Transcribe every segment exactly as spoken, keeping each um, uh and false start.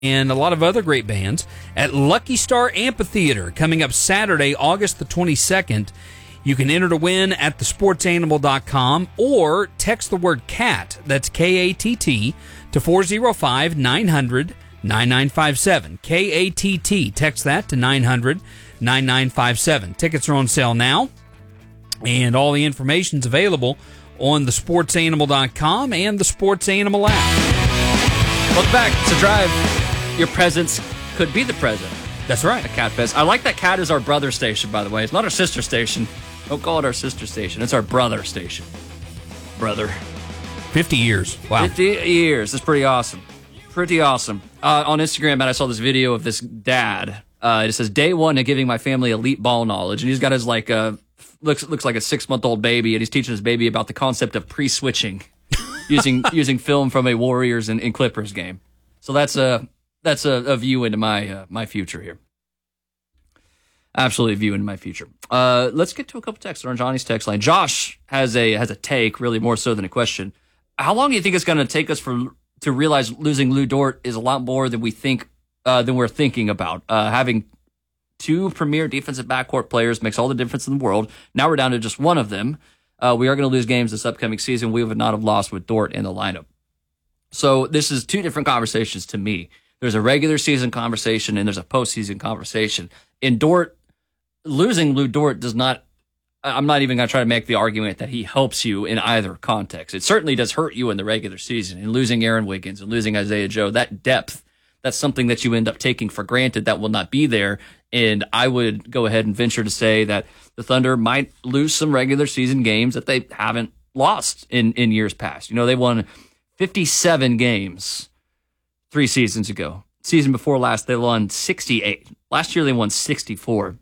and a lot of other great bands at Lucky Star Amphitheater coming up Saturday, August the twenty-second. You can enter to win at the sports animal dot com or text the word CAT, that's K A T T, to four oh five, nine hundred, nine nine five seven. K A T T. Text that to nine hundred, nine nine five seven. Tickets are on sale now, and all the information's available on the sports animal dot com and the Sports Animal app. Welcome back. It's a drive. Your presence could be the present. That's right. At Cat Fest. I like that Cat is our brother station, by the way. It's not our sister station. Don't call it our sister station. It's our brother station. Brother. fifty years. Wow. fifty years. That's pretty awesome. Pretty awesome. Uh, on Instagram, Matt, I saw this video of this dad. Uh, it says, day one of giving my family elite ball knowledge. And he's got his, like, uh, looks looks like a six-month-old baby, and he's teaching his baby about the concept of pre-switching using using film from a Warriors and, and Clippers game. So that's a, that's a, a view into my uh, my future here. Absolutely a view into my future. Uh, let's get to a couple texts on Johnny's text line. Josh has a has a take, really more so than a question. How long do you think it's going to take us for to realize losing Lou Dort is a lot more than we think uh, than we're thinking about? Uh, having two premier defensive backcourt players makes all the difference in the world. Now we're down to just one of them. Uh, we are going to lose games this upcoming season. We would not have lost with Dort in the lineup. So this is two different conversations to me. There's a regular season conversation and there's a postseason conversation. In Dort, losing Lou Dort does not, I'm not even going to try to make the argument that he helps you in either context. It certainly does hurt you in the regular season. And losing Aaron Wiggins and losing Isaiah Joe, that depth, that's something that you end up taking for granted that will not be there. And I would go ahead and venture to say that the Thunder might lose some regular season games that they haven't lost in, in years past. You know, they won fifty-seven games three seasons ago. Season before last, they won sixty-eight. Last year, they won sixty-four.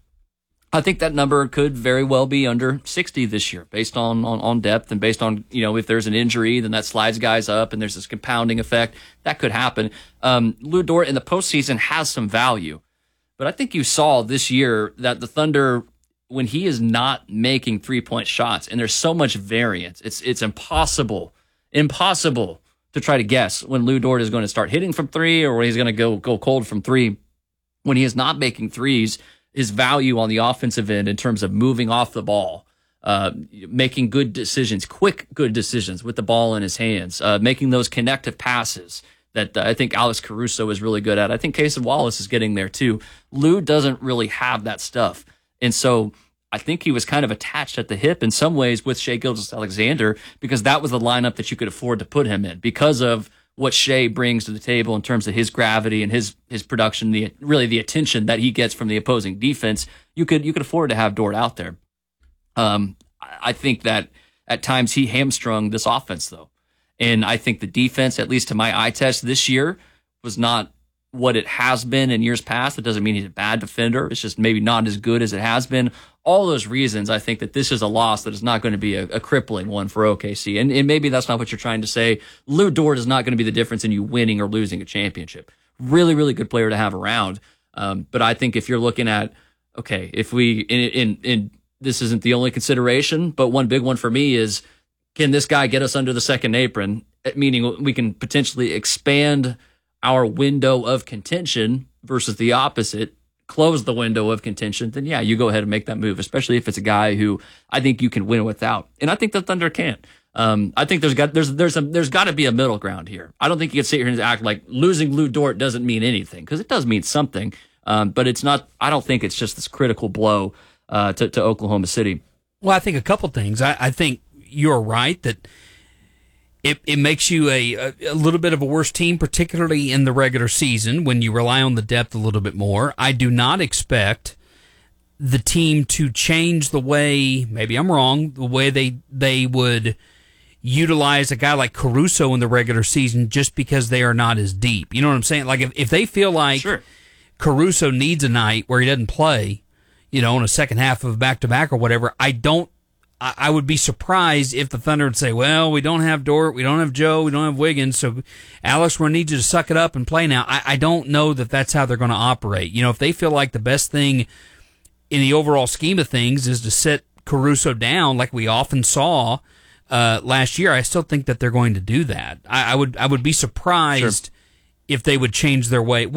I think that number could very well be under sixty this year based on, on, on depth and based on, you know, if there's an injury, then that slides guys up and there's this compounding effect. That could happen. Um, Lou Dort in the postseason has some value, but I think you saw this year that the Thunder, when he is not making three-point shots and there's so much variance, it's, it's impossible, impossible to try to guess when Lou Dort is going to start hitting from three or when he's going to go, go cold from three. When he is not making threes, his value on the offensive end in terms of moving off the ball, uh, making good decisions, quick good decisions with the ball in his hands, uh, making those connective passes that uh, I think Alex Caruso is really good at. I think Cason Wallace is getting there too. Lou doesn't really have that stuff. And so I think he was kind of attached at the hip in some ways with Shai Gilgeous-Alexander because that was the lineup that you could afford to put him in because of what Shai brings to the table in terms of his gravity and his his production, the really the attention that he gets from the opposing defense. You could you could afford to have Dort out there. Um, I think that at times he hamstrung this offense though, and I think the defense, at least to my eye test this year, was not what it has been in years past. It doesn't mean he's a bad defender. It's just maybe not as good as it has been. All those reasons, I think that this is a loss that is not going to be a, a crippling one for O K C. And, and maybe that's not what you're trying to say. Lou Dort is not going to be the difference in you winning or losing a championship. Really, really good player to have around. Um, but I think if you're looking at, okay, if we, in, in, in this isn't the only consideration, but one big one for me is, can this guy get us under the second apron? Meaning we can potentially expand our window of contention versus the opposite, close the window of contention, then yeah, you go ahead and make that move, especially if it's a guy who I think you can win without. And I think the Thunder can. Um, I think there's got there's there's a, there's got to be a middle ground here. I don't think you can sit here and act like losing Lou Dort doesn't mean anything, because it does mean something. Um, but it's not. I don't think it's just this critical blow uh, to, to Oklahoma City. Well, I think a couple things. I, I think you're right that It it makes you a, a little bit of a worse team, particularly in the regular season when you rely on the depth a little bit more. I do not expect the team to change the way, maybe I'm wrong, the way they they would utilize a guy like Caruso in the regular season just because they are not as deep. You know what I'm saying? Like if, if they feel like sure. Caruso needs a night where he doesn't play, you know, in a second half of back-to-back or whatever, I don't I would be surprised if the Thunder would say, well, we don't have Dort, we don't have Joe, we don't have Wiggins, so Alex, we're going to need you to suck it up and play now. I, I don't know that that's how they're going to operate. You know, if they feel like the best thing in the overall scheme of things is to sit Caruso down like we often saw uh, last year, I still think that they're going to do that. I, I would I would be surprised if they would change their way.